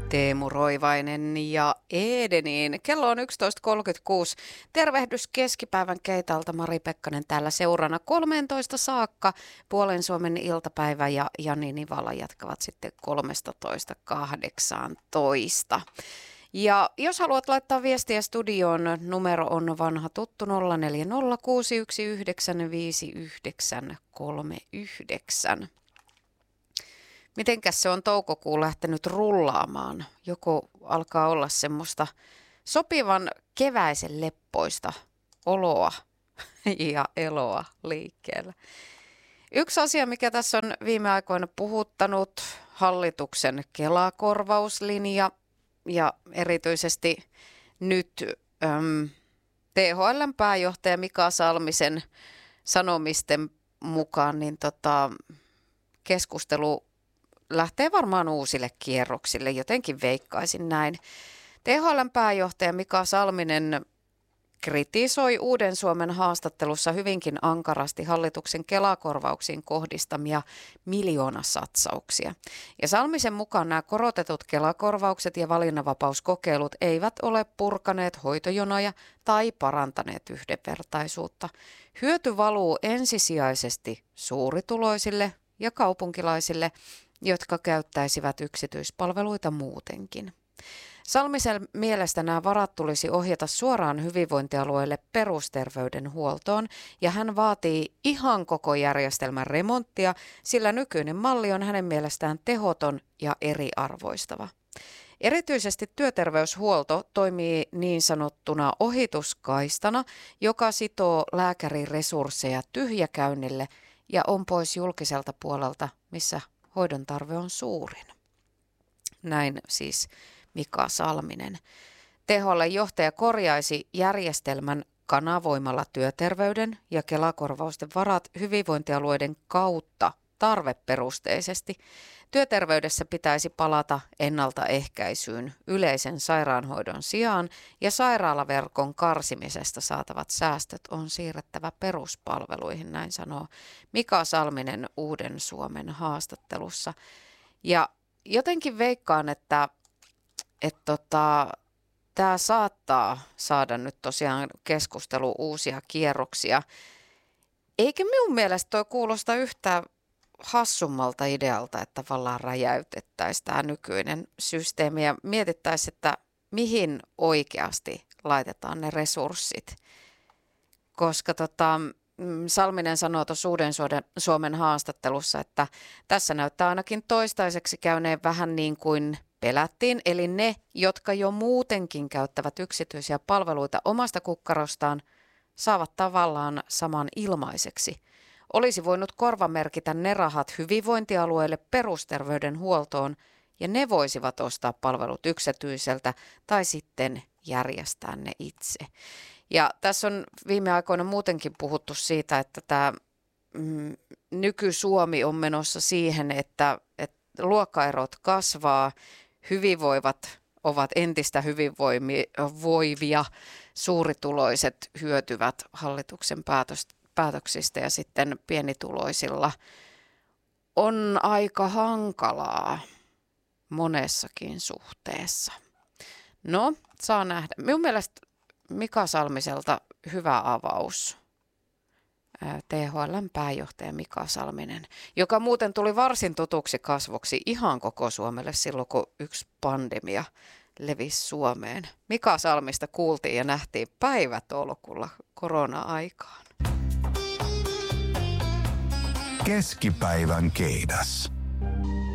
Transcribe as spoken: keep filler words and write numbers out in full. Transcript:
Teemu Roivainen ja Edeniin. Kello on yksitoista kolmekymmentäkuusi. Tervehdys keskipäivän Keitalta. Mari Pekkanen täällä seurana kolmeentoista saakka. Puolen Suomen iltapäivä ja Jani Nivala jatkavat sitten kolmetoista kahdeksantoista. Ja jos haluat laittaa viestiä studioon, numero on vanha tuttu nolla neljä nolla kuusi yksi yhdeksän viisi yhdeksän kolme yhdeksän. Mitenkäs se on toukokuu lähtenyt rullaamaan? Joko alkaa olla semmoista sopivan keväisen leppoista oloa ja eloa liikkeellä. Yksi asia, mikä tässä on viime aikoina puhuttanut, hallituksen Kela-korvauslinja ja erityisesti nyt äm, T H L:n pääjohtaja Mika Salmisen sanomisten mukaan, niin tota, keskustelu lähtee varmaan uusille kierroksille, jotenkin veikkaisin näin. T H L:n pääjohtaja Mika Salminen kritisoi Uuden Suomen haastattelussa hyvinkin ankarasti hallituksen Kela-korvauksiin kohdistamia miljoonasatsauksia. Ja Salmisen mukaan nämä korotetut Kela-korvaukset ja valinnanvapauskokeilut eivät ole purkaneet hoitojonoja tai parantaneet yhdenvertaisuutta. Hyöty valuu ensisijaisesti suurituloisille ja kaupunkilaisille, jotka käyttäisivät yksityispalveluita muutenkin. Salmisen mielestä nämä varat tulisi ohjata suoraan hyvinvointialueelle perusterveydenhuoltoon ja hän vaatii ihan koko järjestelmän remonttia, sillä nykyinen malli on hänen mielestään tehoton ja eriarvoistava. Erityisesti työterveyshuolto toimii niin sanottuna ohituskaistana, joka sitoo lääkärin resursseja tyhjäkäynnille ja on pois julkiselta puolelta, missä hoidon tarve on suurin. Näin siis Mika Salminen. T H L:n johtaja korjaisi järjestelmän kanavoimalla työterveyden ja Kela-korvausten varat hyvinvointialueiden kautta tarveperusteisesti. Työterveydessä pitäisi palata ennaltaehkäisyyn yleisen sairaanhoidon sijaan ja sairaalaverkon karsimisesta saatavat säästöt on siirrettävä peruspalveluihin, näin sanoo Mika Salminen Uuden Suomen haastattelussa. Ja jotenkin veikkaan, että että tota, tämä saattaa saada nyt tosiaan keskustelu uusia kierroksia. Eikä minun mielestä toi kuulosta yhtään hassummalta idealta, että tavallaan räjäytettäisiin tämä nykyinen systeemi ja mietittäisiin, että mihin oikeasti laitetaan ne resurssit. Koska tota, Salminen sanoo tuossa Uuden Suomen haastattelussa, että tässä näyttää ainakin toistaiseksi käyneen vähän niin kuin pelättiin, eli ne, jotka jo muutenkin käyttävät yksityisiä palveluita omasta kukkarostaan, saavat tavallaan saman ilmaiseksi. Olisi voinut korvamerkitä ne rahat hyvinvointialueelle perusterveydenhuoltoon, ja ne voisivat ostaa palvelut yksityiseltä tai sitten järjestää ne itse. Ja tässä on viime aikoina muutenkin puhuttu siitä, että tämä mm, nyky-Suomi on menossa siihen, että, että luokkaerot kasvaa, hyvinvoivat ovat entistä hyvinvoivia, suurituloiset hyötyvät hallituksen päätös, päätöksistä ja sitten pienituloisilla on aika hankalaa monessakin suhteessa. No, saa nähdä. Minun mielestä Mika Salmiselta hyvä avaus. T H L:n pääjohtaja Mika Salminen, joka muuten tuli varsin tutuksi kasvoksi ihan koko Suomelle silloin, kun yksi pandemia levisi Suomeen. Mika Salmista kuultiin ja nähtiin päivätolkulla korona-aikaan. Keskipäivän keidas.